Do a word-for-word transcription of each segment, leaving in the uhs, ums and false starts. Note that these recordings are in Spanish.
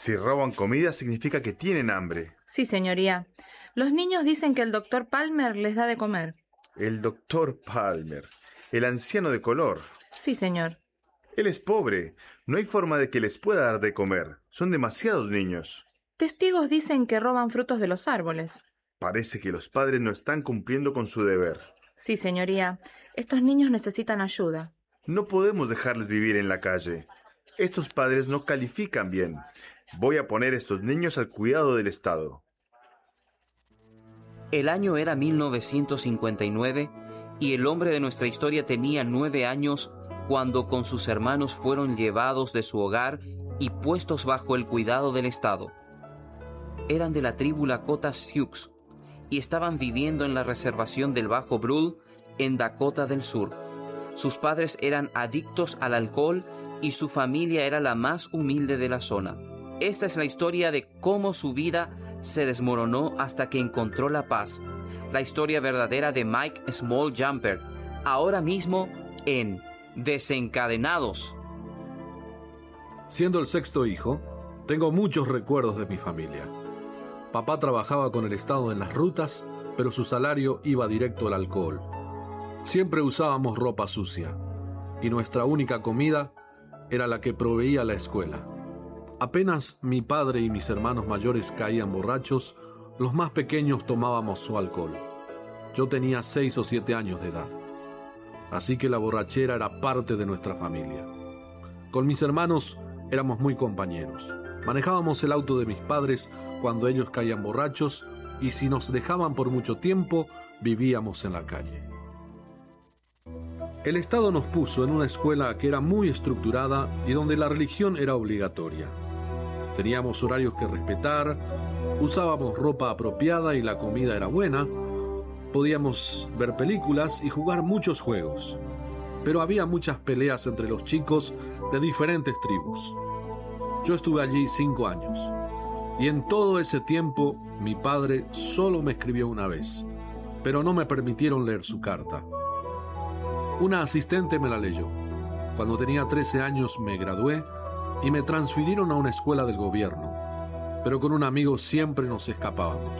Si roban comida significa que tienen hambre. Sí, señoría. Los niños dicen que el doctor Palmer les da de comer. El doctor Palmer, el anciano de color. Sí, señor. Él es pobre. No hay forma de que les pueda dar de comer. Son demasiados niños. Testigos dicen que roban frutos de los árboles. Parece que los padres no están cumpliendo con su deber. Sí, señoría. Estos niños necesitan ayuda. No podemos dejarles vivir en la calle. Estos padres no califican bien. Voy a poner a estos niños al cuidado del Estado. El año era mil novecientos cincuenta y nueve y el hombre de nuestra historia tenía nueve años cuando con sus hermanos fueron llevados de su hogar y puestos bajo el cuidado del Estado. Eran de la tribu Lakota Sioux y estaban viviendo en la reservación del Bajo Brule en Dakota del Sur. Sus padres eran adictos al alcohol y su familia era la más humilde de la zona. Esta es la historia de cómo su vida se desmoronó hasta que encontró la paz. La historia verdadera de Mike Small Jumper, ahora mismo en Desencadenados. Siendo el sexto hijo, tengo muchos recuerdos de mi familia. Papá trabajaba con el Estado en las rutas, pero su salario iba directo al alcohol. Siempre usábamos ropa sucia, y nuestra única comida era la que proveía la escuela. Apenas mi padre y mis hermanos mayores caían borrachos, los más pequeños tomábamos su alcohol. Yo tenía seis o siete años de edad, así que la borrachera era parte de nuestra familia. Con mis hermanos éramos muy compañeros. Manejábamos el auto de mis padres cuando ellos caían borrachos y si nos dejaban por mucho tiempo, vivíamos en la calle. El Estado nos puso en una escuela que era muy estructurada y donde la religión era obligatoria. Teníamos horarios que respetar, usábamos ropa apropiada y la comida era buena, podíamos ver películas y jugar muchos juegos, pero había muchas peleas entre los chicos de diferentes tribus. Yo estuve allí cinco años, y en todo ese tiempo mi padre solo me escribió una vez, pero no me permitieron leer su carta. Una asistente me la leyó. Cuando tenía trece años me gradué y me transfirieron a una escuela del gobierno, pero con un amigo siempre nos escapábamos.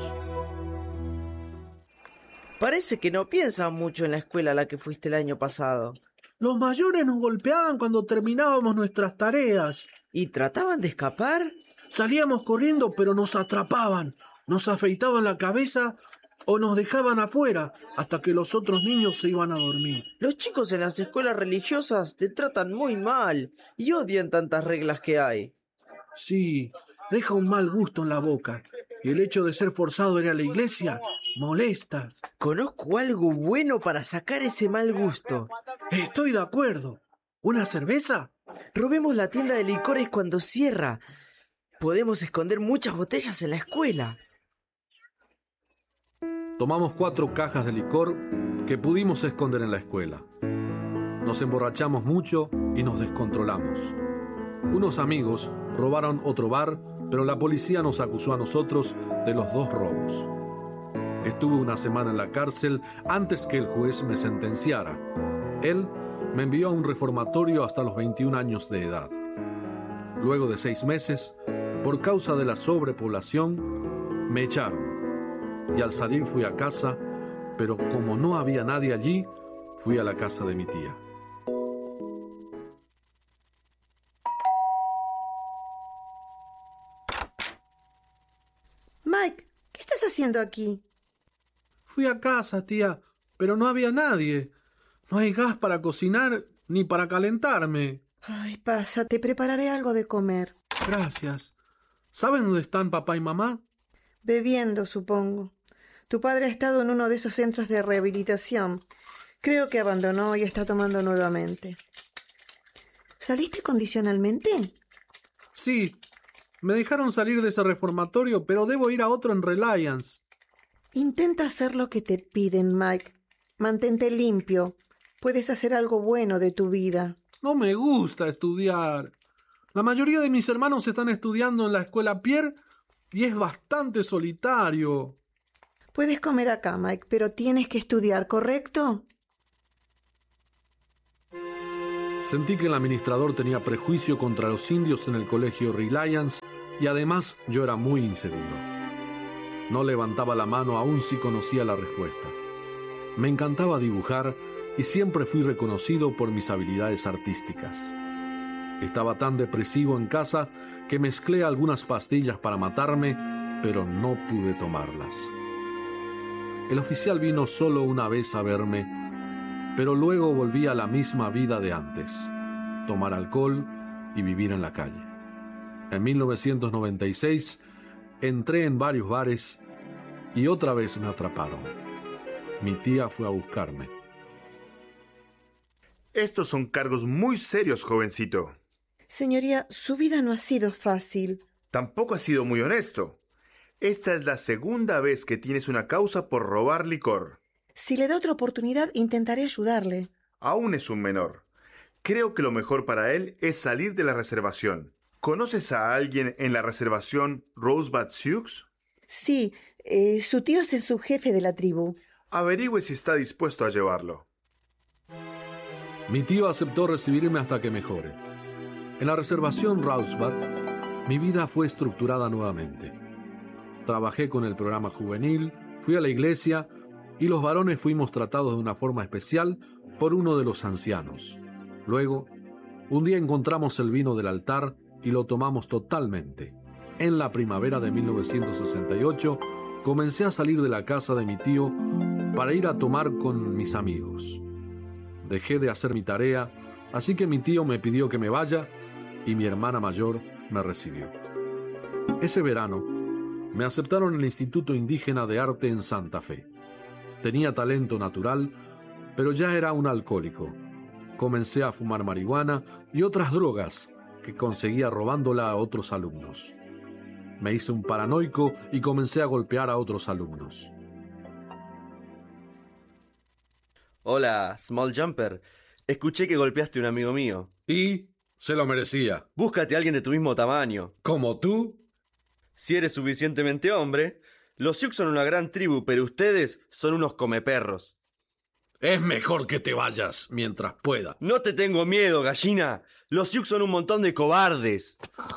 Parece que no piensan mucho en la escuela a la que fuiste el año pasado. Los mayores nos golpeaban cuando terminábamos nuestras tareas. ¿Y trataban de escapar? Salíamos corriendo, pero nos atrapaban, nos afeitaban la cabeza o nos dejaban afuera hasta que los otros niños se iban a dormir. Los chicos en las escuelas religiosas te tratan muy mal y odian tantas reglas que hay. Sí, deja un mal gusto en la boca. Y el hecho de ser forzado a ir a la iglesia molesta. Conozco algo bueno para sacar ese mal gusto. Estoy de acuerdo. ¿Una cerveza? Robemos la tienda de licores cuando cierra. Podemos esconder muchas botellas en la escuela. Tomamos cuatro cajas de licor que pudimos esconder en la escuela. Nos emborrachamos mucho y nos descontrolamos. Unos amigos robaron otro bar, pero la policía nos acusó a nosotros de los dos robos. Estuve una semana en la cárcel antes que el juez me sentenciara. Él me envió a un reformatorio hasta los veintiún años de edad. Luego de seis meses, por causa de la sobrepoblación, me echaron. Y al salir fui a casa, pero como no había nadie allí, fui a la casa de mi tía. Mike, ¿qué estás haciendo aquí? Fui a casa, tía, pero no había nadie. No hay gas para cocinar ni para calentarme. Ay, pasa, te prepararé algo de comer. Gracias. ¿Saben dónde están papá y mamá? Bebiendo, supongo. Tu padre ha estado en uno de esos centros de rehabilitación. Creo que abandonó y está tomando nuevamente. ¿Saliste condicionalmente? Sí. Me dejaron salir de ese reformatorio, pero debo ir a otro en Reliance. Intenta hacer lo que te piden, Mike. Mantente limpio. Puedes hacer algo bueno de tu vida. No me gusta estudiar. La mayoría de mis hermanos están estudiando en la escuela Pierre y es bastante solitario. Puedes comer acá, Mike, pero tienes que estudiar, ¿correcto? Sentí que el administrador tenía prejuicio contra los indios en el colegio Reliance Y además yo era muy inseguro. No levantaba la mano aun si conocía la respuesta. Me encantaba dibujar y siempre fui reconocido por mis habilidades artísticas. Estaba tan depresivo en casa que mezclé algunas pastillas para matarme, pero no pude tomarlas. El oficial vino solo una vez a verme, pero luego volví a la misma vida de antes: tomar alcohol y vivir en la calle. En mil novecientos noventa y seis entré en varios bares y otra vez me atraparon. Mi tía fue a buscarme. Estos son cargos muy serios, jovencito. Señoría, su vida no ha sido fácil. Tampoco ha sido muy honesto. Esta es la segunda vez que tienes una causa por robar licor. Si le da otra oportunidad, intentaré ayudarle. Aún es un menor. Creo que lo mejor para él es salir de la reservación. ¿Conoces a alguien en la reservación Rosebud Sioux? Sí, eh, su tío es el subjefe de la tribu. Averigüe si está dispuesto a llevarlo. Mi tío aceptó recibirme hasta que mejore. En la reservación Rosebud, mi vida fue estructurada nuevamente. Trabajé con el programa juvenil, fui a la iglesia y los varones fuimos tratados de una forma especial por uno de los ancianos. Luego, un día encontramos el vino del altar y lo tomamos totalmente. En la primavera de mil novecientos sesenta y ocho, comencé a salir de la casa de mi tío para ir a tomar con mis amigos. Dejé de hacer mi tarea, así que mi tío me pidió que me vaya y mi hermana mayor me recibió. Ese verano, me aceptaron en el Instituto Indígena de Arte en Santa Fe. Tenía talento natural, pero ya era un alcohólico. Comencé a fumar marihuana y otras drogas que conseguía robándola a otros alumnos. Me hice un paranoico y comencé a golpear a otros alumnos. Hola, Small Jumper. Escuché que golpeaste a un amigo mío. Y se lo merecía. Búscate a alguien de tu mismo tamaño. ¿Como tú? Si eres suficientemente hombre. Los Sioux son una gran tribu, pero ustedes son unos comeperros. Es mejor que te vayas mientras pueda. No te tengo miedo, gallina. Los Sioux son un montón de cobardes.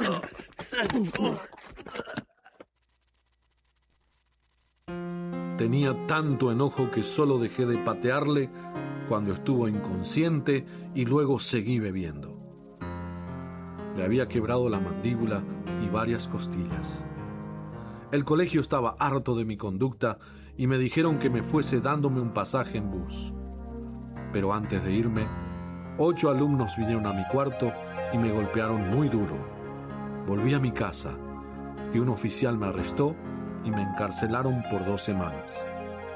Tenía tanto enojo que solo dejé de patearle cuando estuvo inconsciente y luego seguí bebiendo. Le había quebrado la mandíbula y varias costillas. El colegio estaba harto de mi conducta y me dijeron que me fuese dándome un pasaje en bus. Pero antes de irme, ocho alumnos vinieron a mi cuarto y me golpearon muy duro. Volví a mi casa y un oficial me arrestó y me encarcelaron por dos semanas.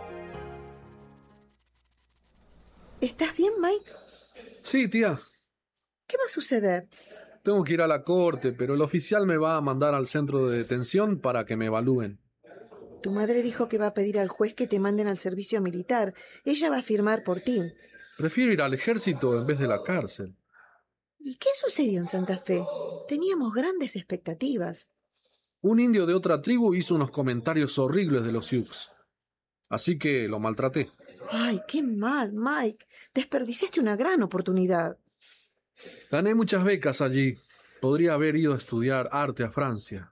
¿Estás bien, Mike? Sí, tía. ¿Qué va a suceder? Tengo que ir a la corte, pero el oficial me va a mandar al centro de detención para que me evalúen. Tu madre dijo que va a pedir al juez que te manden al servicio militar. Ella va a firmar por ti. Prefiero ir al ejército en vez de la cárcel. ¿Y qué sucedió en Santa Fe? Teníamos grandes expectativas. Un indio de otra tribu hizo unos comentarios horribles de los Sioux. Así que lo maltraté. Ay, qué mal, Mike. Desperdiciaste una gran oportunidad. Gané muchas becas allí. Podría haber ido a estudiar arte a Francia.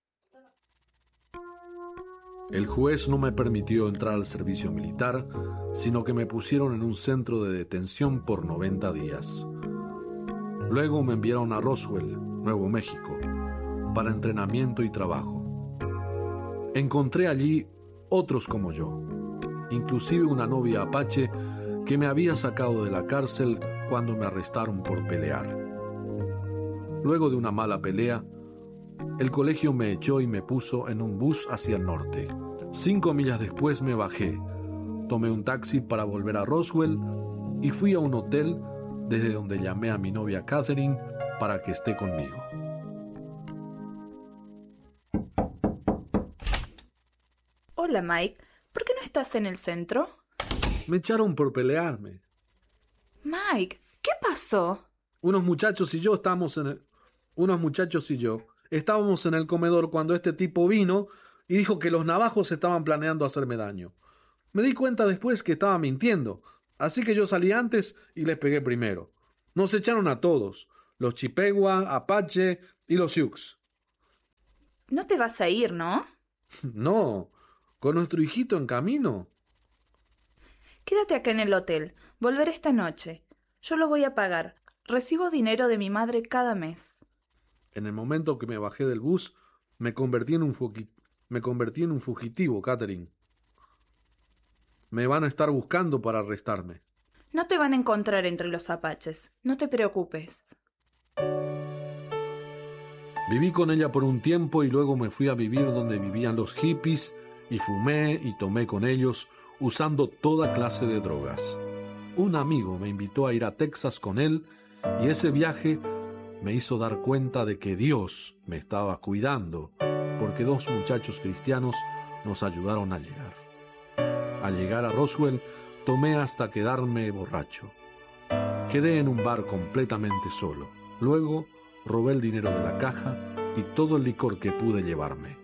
El juez no me permitió entrar al servicio militar, sino que me pusieron en un centro de detención por noventa días. Luego me enviaron a Roswell, Nuevo México, para entrenamiento y trabajo. Encontré allí otros como yo, inclusive una novia apache que me había sacado de la cárcel cuando me arrestaron por pelear. Luego de una mala pelea, el colegio me echó y me puso en un bus hacia el norte. Cinco millas después me bajé, tomé un taxi para volver a Roswell y fui a un hotel desde donde llamé a mi novia Catherine para que esté conmigo. Hola, Mike. ¿Por qué no estás en el centro? Me echaron por pelearme. Mike, ¿qué pasó? Unos muchachos y yo estábamos en el... Unos muchachos y yo estábamos en el comedor cuando este tipo vino y dijo que los navajos estaban planeando hacerme daño. Me di cuenta después que estaba mintiendo, así que yo salí antes y les pegué primero. Nos echaron a todos, los Chippewa, Apache y los Sioux. No te vas a ir, ¿no? No, con nuestro hijito en camino. Quédate acá en el hotel. Volveré esta noche. Yo lo voy a pagar. Recibo dinero de mi madre cada mes. En el momento que me bajé del bus, me convertí en un, fugi- me convertí en un fugitivo, Catherine. Me van a estar buscando para arrestarme. No te van a encontrar entre los apaches. No te preocupes. Viví con ella por un tiempo y luego me fui a vivir donde vivían los hippies y fumé y tomé con ellos usando toda clase de drogas. Un amigo me invitó a ir a Texas con él y ese viaje me hizo dar cuenta de que Dios me estaba cuidando porque dos muchachos cristianos nos ayudaron a llegar. Al llegar a Roswell, tomé hasta quedarme borracho. Quedé en un bar completamente solo. Luego robé el dinero de la caja y todo el licor que pude llevarme.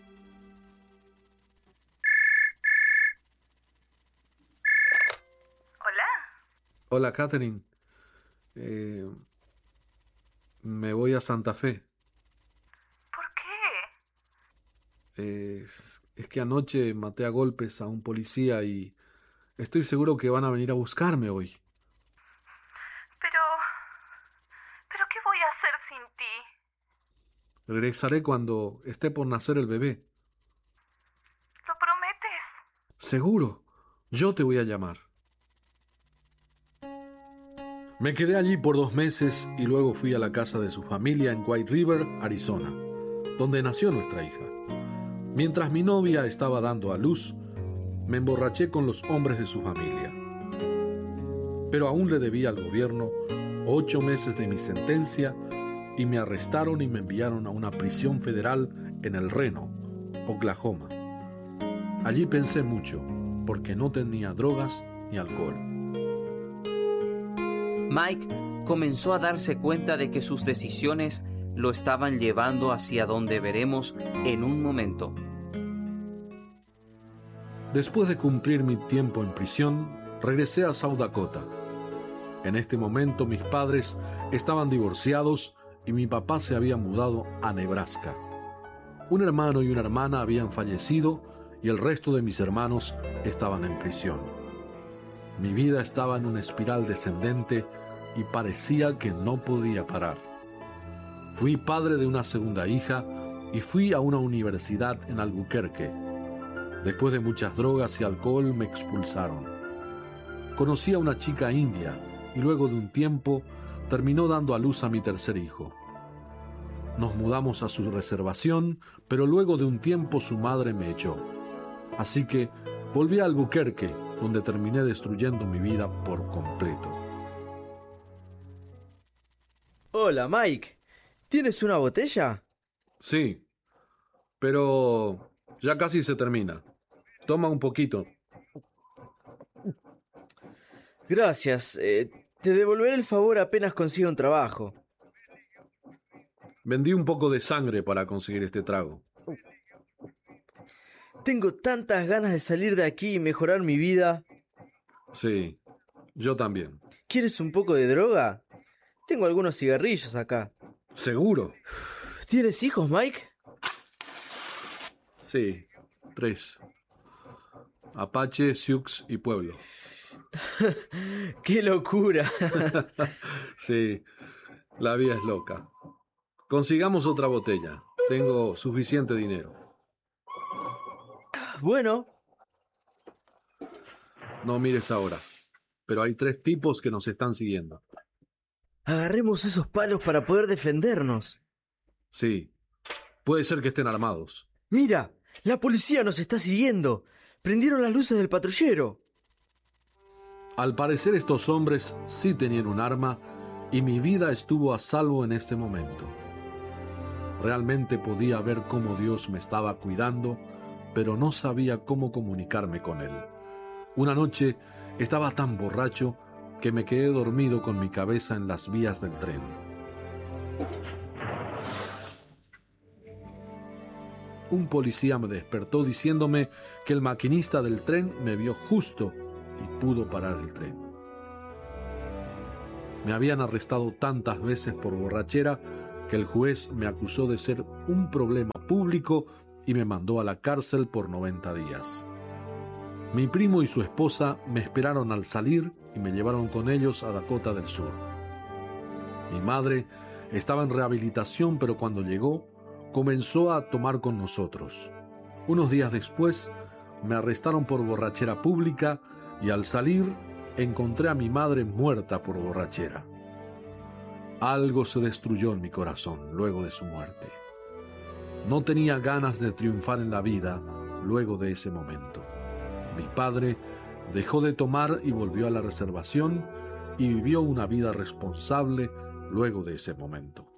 ¿Hola? Hola, Catherine. Eh, me voy a Santa Fe. ¿Por qué? Eh, es, es que anoche maté a golpes a un policía y estoy seguro que van a venir a buscarme hoy. Pero... ¿Pero qué voy a hacer sin ti? Regresaré cuando esté por nacer el bebé. ¿Lo prometes? Seguro. Yo te voy a llamar. Me quedé allí por dos meses y luego fui a la casa de su familia en White River, Arizona, donde nació nuestra hija. Mientras mi novia estaba dando a luz, me emborraché con los hombres de su familia. Pero aún le debía al gobierno ocho meses de mi sentencia y me arrestaron y me enviaron a una prisión federal en El Reno, Oklahoma. Allí pensé mucho, porque no tenía drogas ni alcohol. Mike comenzó a darse cuenta de que sus decisiones lo estaban llevando hacia donde veremos en un momento. Después de cumplir mi tiempo en prisión, regresé a South Dakota. En este momento mis padres estaban divorciados y mi papá se había mudado a Nebraska. Un hermano y una hermana habían fallecido y el resto de mis hermanos estaban en prisión. Mi vida estaba en una espiral descendente y parecía que no podía parar. Fui padre de una segunda hija y fui a una universidad en Albuquerque. Después de muchas drogas y alcohol me expulsaron. Conocí a una chica india y luego de un tiempo terminó dando a luz a mi tercer hijo. Nos mudamos a su reservación, pero luego de un tiempo su madre me echó. Así que volví a Albuquerque, donde terminé destruyendo mi vida por completo. Hola, Mike. ¿Tienes una botella? Sí, pero ya casi se termina. Toma un poquito. Gracias. Eh, te devolveré el favor apenas consiga un trabajo. Vendí un poco de sangre para conseguir este trago. Tengo tantas ganas de salir de aquí y mejorar mi vida. Sí, yo también. ¿Quieres un poco de droga? Tengo algunos cigarrillos acá. ¿Seguro? ¿Tienes hijos, Mike? Sí, tres. Apache, Sioux y Pueblo. ¡Qué locura! Sí, la vida es loca. Consigamos otra botella. Tengo suficiente dinero. Bueno. No mires ahora, pero hay tres tipos que nos están siguiendo. Agarremos esos palos para poder defendernos. Sí, puede ser que estén armados. ¡Mira! ¡La policía nos está siguiendo! ¡Prendieron las luces del patrullero! Al parecer estos hombres sí tenían un arma y mi vida estuvo a salvo en ese momento. Realmente podía ver cómo Dios me estaba cuidando, pero no sabía cómo comunicarme con Él. Una noche estaba tan borracho que me quedé dormido con mi cabeza en las vías del tren. Un policía me despertó diciéndome que el maquinista del tren me vio justo y pudo parar el tren. Me habían arrestado tantas veces por borrachera que el juez me acusó de ser un problema público y me mandó a la cárcel por noventa días. Mi primo y su esposa me esperaron al salir y me llevaron con ellos a Dakota del Sur. Mi madre estaba en rehabilitación, pero cuando llegó, comenzó a tomar con nosotros. Unos días después, me arrestaron por borrachera pública y al salir, encontré a mi madre muerta por borrachera. Algo se destruyó en mi corazón luego de su muerte. No tenía ganas de triunfar en la vida luego de ese momento. Mi padre dejó de tomar y volvió a la reservación y vivió una vida responsable luego de ese momento.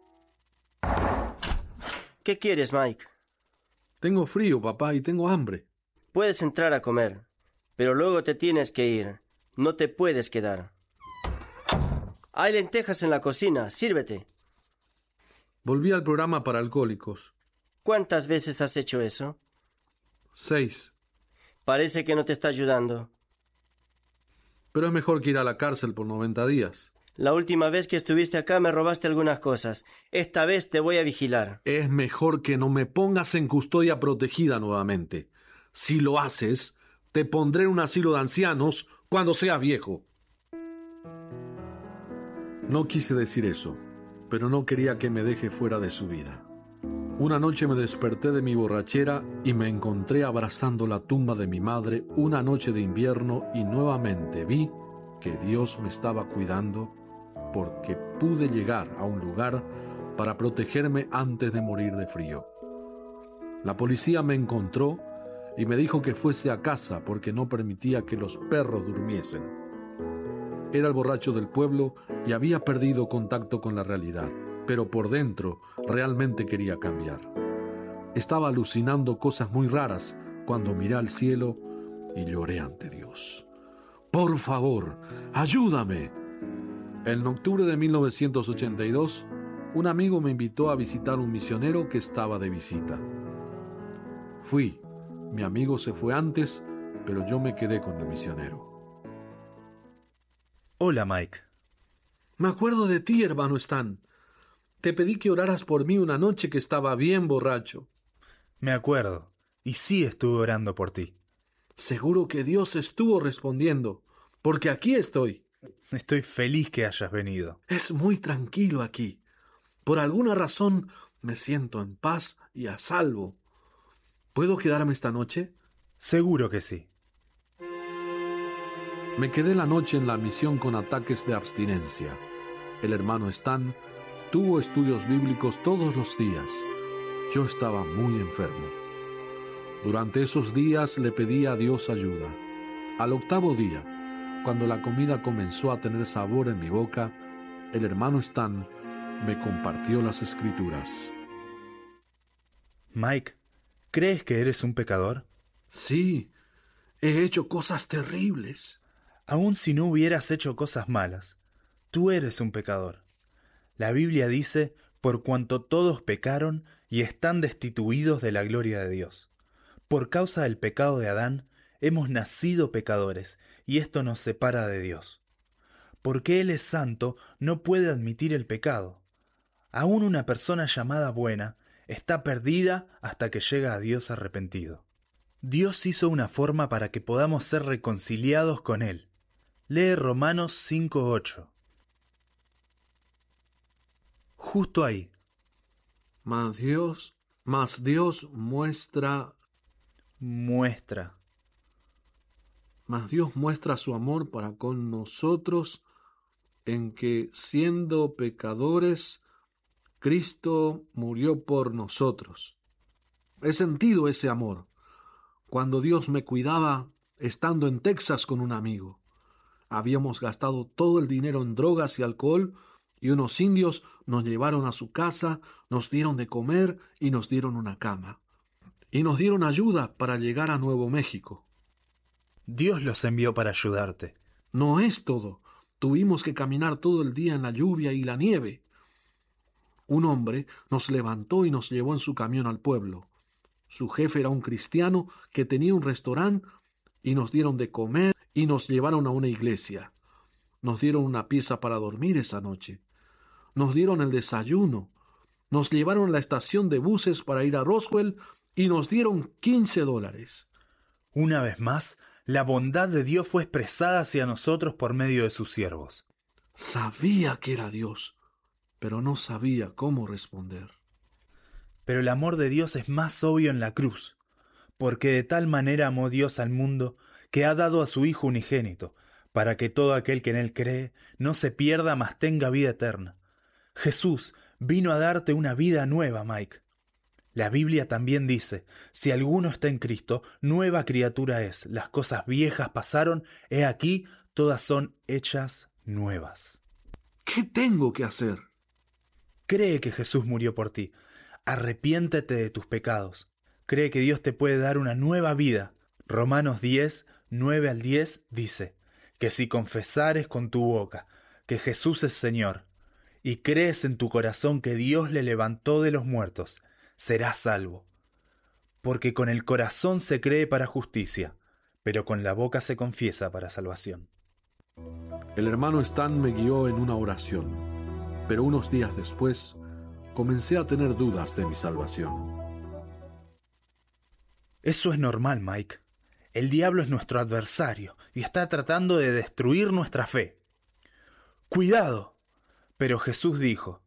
¿Qué quieres, Mike? Tengo frío, papá, y tengo hambre. Puedes entrar a comer, pero luego te tienes que ir. No te puedes quedar. Hay lentejas en la cocina, sírvete. Volví al programa para alcohólicos. ¿Cuántas veces has hecho eso? Seis. Parece que no te está ayudando. Pero es mejor que ir a la cárcel por noventa días. La última vez que estuviste acá me robaste algunas cosas. Esta vez te voy a vigilar. Es mejor que no me pongas en custodia protegida nuevamente. Si lo haces, te pondré en un asilo de ancianos cuando seas viejo. No quise decir eso, pero no quería que me deje fuera de su vida. Una noche me desperté de mi borrachera y me encontré abrazando la tumba de mi madre una noche de invierno y nuevamente vi que Dios me estaba cuidando porque pude llegar a un lugar para protegerme antes de morir de frío. La policía me encontró y me dijo que fuese a casa porque no permitía que los perros durmiesen. Era el borracho del pueblo y había perdido contacto con la realidad, pero por dentro realmente quería cambiar. Estaba alucinando cosas muy raras cuando miré al cielo y lloré ante Dios. ¡Por favor, ayúdame! En octubre de mil novecientos ochenta y dos, un amigo me invitó a visitar un misionero que estaba de visita. Fui. Mi amigo se fue antes, pero yo me quedé con el misionero. Hola, Mike. Me acuerdo de ti, hermano Stan. Te pedí que oraras por mí una noche que estaba bien borracho. Me acuerdo, y sí estuve orando por ti. Seguro que Dios estuvo respondiendo, porque aquí estoy. Estoy feliz que hayas venido. Es muy tranquilo aquí. Por alguna razón me siento en paz y a salvo. ¿Puedo quedarme esta noche? Seguro que sí. Me quedé la noche en la misión con ataques de abstinencia. El hermano Stan tuvo estudios bíblicos todos los días. Yo estaba muy enfermo. Durante esos días le pedí a Dios ayuda. Al octavo día, cuando la comida comenzó a tener sabor en mi boca, el hermano Stan me compartió las escrituras. Mike, ¿crees que eres un pecador? Sí, he hecho cosas terribles. Aun si no hubieras hecho cosas malas, tú eres un pecador. La Biblia dice, por cuanto todos pecaron y están destituidos de la gloria de Dios. Por causa del pecado de Adán, hemos nacido pecadores, y esto nos separa de Dios. Porque Él es santo, no puede admitir el pecado. Aún una persona llamada buena está perdida hasta que llega a Dios arrepentido. Dios hizo una forma para que podamos ser reconciliados con Él. Lee Romanos cinco ocho. Justo ahí. Mas Dios, mas Dios muestra... Muestra. Mas Dios muestra su amor para con nosotros en que, siendo pecadores, Cristo murió por nosotros. He sentido ese amor cuando Dios me cuidaba estando en Texas con un amigo. Habíamos gastado todo el dinero en drogas y alcohol y unos indios nos llevaron a su casa, nos dieron de comer y nos dieron una cama. Y nos dieron ayuda para llegar a Nuevo México. Dios los envió para ayudarte. No es todo. Tuvimos que caminar todo el día en la lluvia y la nieve. Un hombre nos levantó y nos llevó en su camión al pueblo. Su jefe era un cristiano que tenía un restaurante y nos dieron de comer y nos llevaron a una iglesia. Nos dieron una pieza para dormir esa noche. Nos dieron el desayuno Nos llevaron a la estación de buses para ir a Roswell y nos dieron quince dólares. Una vez más, la bondad de Dios fue expresada hacia nosotros por medio de sus siervos. Sabía que era Dios, pero no sabía cómo responder. Pero el amor de Dios es más obvio en la cruz, porque de tal manera amó Dios al mundo que ha dado a su Hijo unigénito, para que todo aquel que en él cree no se pierda, mas tenga vida eterna. Jesús vino a darte una vida nueva, Mike. La Biblia también dice, si alguno está en Cristo, nueva criatura es. Las cosas viejas pasaron, he aquí, todas son hechas nuevas. ¿Qué tengo que hacer? Cree que Jesús murió por ti. Arrepiéntete de tus pecados. Cree que Dios te puede dar una nueva vida. Romanos diez, nueve al diez dice, que si confesares con tu boca que Jesús es Señor, y crees en tu corazón que Dios le levantó de los muertos, serás salvo. Porque con el corazón se cree para justicia, pero con la boca se confiesa para salvación. El hermano Stan me guió en una oración, pero unos días después comencé a tener dudas de mi salvación. Eso es normal, Mike. El diablo es nuestro adversario y está tratando de destruir nuestra fe. ¡Cuidado! Pero Jesús dijo,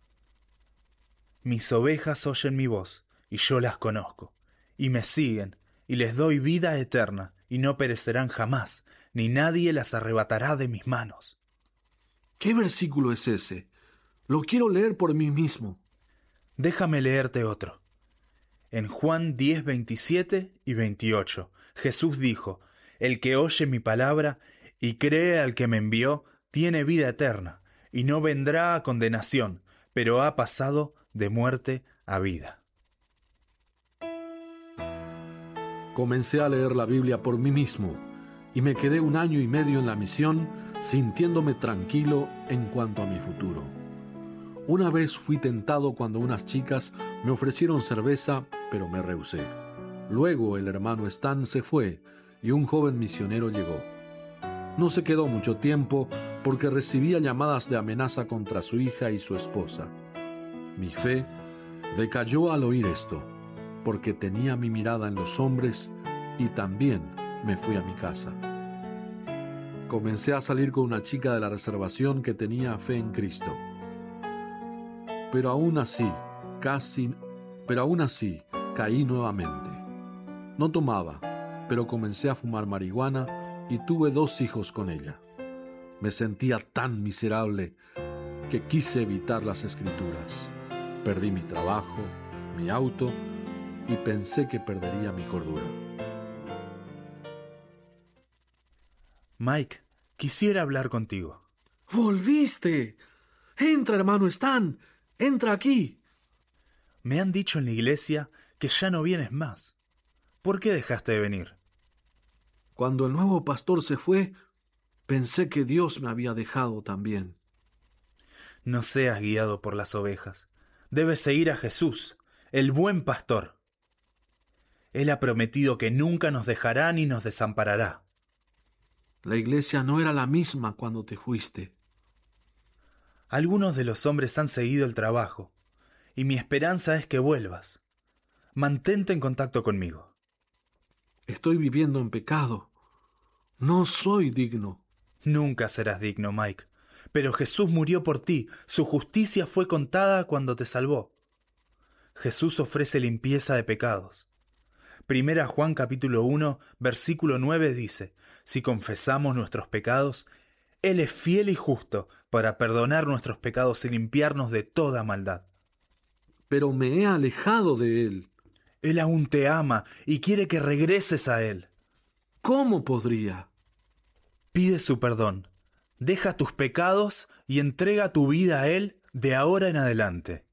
mis ovejas oyen mi voz, y yo las conozco, y me siguen, y les doy vida eterna, y no perecerán jamás, ni nadie las arrebatará de mis manos. ¿Qué versículo es ese? Lo quiero leer por mí mismo. Déjame leerte otro. En Juan diez, veintisiete y veintiocho, Jesús dijo, el que oye mi palabra y cree al que me envió, tiene vida eterna, y no vendrá a condenación, pero ha pasado de muerte a vida. Comencé a leer la Biblia por mí mismo y me quedé un año y medio en la misión sintiéndome tranquilo en cuanto a mi futuro. Una vez fui tentado cuando unas chicas me ofrecieron cerveza, pero me rehusé. Luego el hermano Stan se fue y un joven misionero llegó. No se quedó mucho tiempo porque recibía llamadas de amenaza contra su hija y su esposa. Mi fe decayó al oír esto, porque tenía mi mirada en los hombres y también me fui a mi casa. Comencé a salir con una chica de la reservación que tenía fe en Cristo. Pero aún así, casi, pero aún así, caí nuevamente. No tomaba, pero comencé a fumar marihuana y tuve dos hijos con ella. Me sentía tan miserable que quise evitar las escrituras. Perdí mi trabajo, mi auto y pensé que perdería mi cordura. Mike, quisiera hablar contigo. ¡Volviste! ¡Entra, hermano Stan! ¡Entra aquí! Me han dicho en la iglesia que ya no vienes más. ¿Por qué dejaste de venir? Cuando el nuevo pastor se fue, pensé que Dios me había dejado también. No seas guiado por las ovejas. Debes seguir a Jesús, el buen pastor. Él ha prometido que nunca nos dejará ni nos desamparará. La iglesia no era la misma cuando te fuiste. Algunos de los hombres han seguido el trabajo, y mi esperanza es que vuelvas. Mantente en contacto conmigo. Estoy viviendo en pecado. No soy digno. Nunca serás digno, Mike. Pero Jesús murió por ti. Su justicia fue contada cuando te salvó. Jesús ofrece limpieza de pecados. Primera Juan capítulo uno, versículo nueve dice, si confesamos nuestros pecados, Él es fiel y justo para perdonar nuestros pecados y limpiarnos de toda maldad. Pero me he alejado de Él. Él aún te ama y quiere que regreses a Él. ¿Cómo podría? Pide su perdón, deja tus pecados y entrega tu vida a Él de ahora en adelante.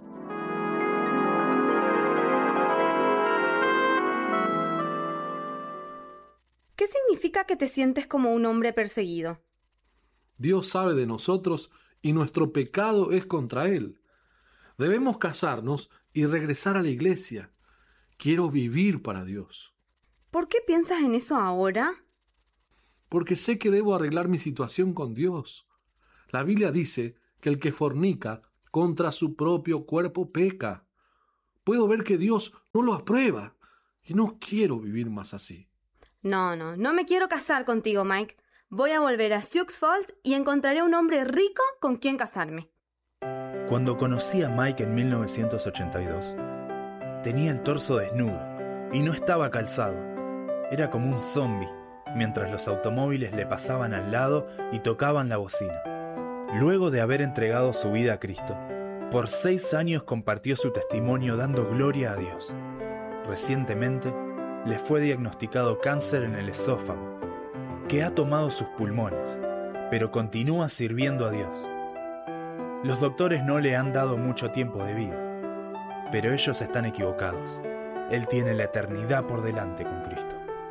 ¿Qué significa que te sientes como un hombre perseguido? Dios sabe de nosotros y nuestro pecado es contra Él. Debemos casarnos y regresar a la iglesia. Quiero vivir para Dios. ¿Por qué piensas en eso ahora? Porque sé que debo arreglar mi situación con Dios. La Biblia dice que el que fornica contra su propio cuerpo peca. Puedo ver que Dios no lo aprueba y no quiero vivir más así. No, no, no me quiero casar contigo, Mike. Voy a volver a Sioux Falls y encontraré un hombre rico con quien casarme. Cuando conocí a Mike en mil novecientos ochenta y dos, tenía el torso desnudo y no estaba calzado. Era como un zombie, mientras los automóviles le pasaban al lado y tocaban la bocina. Luego de haber entregado su vida a Cristo, por seis años compartió su testimonio dando gloria a Dios. Recientemente, le fue diagnosticado cáncer en el esófago, que ha tomado sus pulmones, pero continúa sirviendo a Dios. Los doctores no le han dado mucho tiempo de vida, pero ellos están equivocados. Él tiene la eternidad por delante con Cristo.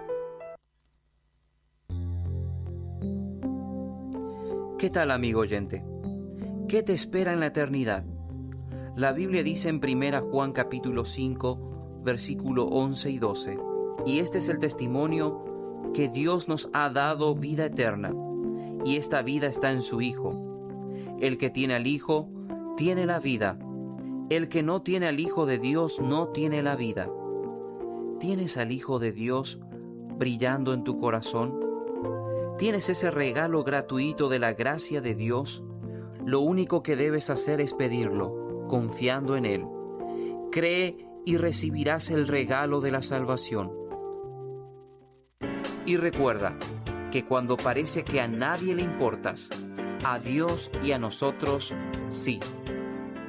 ¿Qué tal, amigo oyente? ¿Qué te espera en la eternidad? La Biblia dice en primera Juan capítulo cinco, versículo once y doce, y este es el testimonio que Dios nos ha dado vida eterna, y esta vida está en su Hijo. El que tiene al Hijo, tiene la vida. El que no tiene al Hijo de Dios, no tiene la vida. ¿Tienes al Hijo de Dios brillando en tu corazón? ¿Tienes ese regalo gratuito de la gracia de Dios? Lo único que debes hacer es pedirlo, confiando en Él. Cree y recibirás el regalo de la salvación. Y recuerda que cuando parece que a nadie le importas, a Dios y a nosotros, sí.